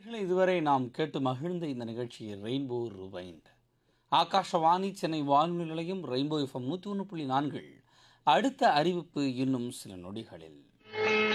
இதுவரை நாம் கேட்டு மகிழ்ந்த இந்த நிகழ்ச்சியை ரெயின்போ ரிவைண்ட் ஆகாஷவாணி சென்னை வானொலி நிலையம் ரெயின்போ எஃப்எம் 101.4 அடுத்த அறிவிப்பு இன்னும் சில நொடிகளில்.